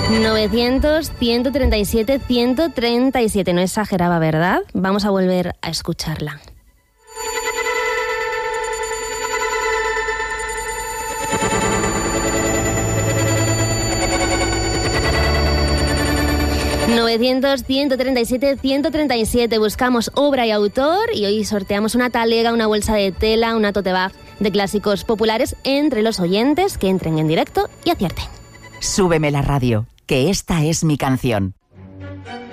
900-137-137. No exageraba, ¿verdad? Vamos a volver a escucharla. ...900-137-137... Buscamos obra y autor y hoy sorteamos una talega, una bolsa de tela, una tote bag de clásicos populares entre los oyentes que entren en directo y acierten. Súbeme la radio, que esta es mi canción.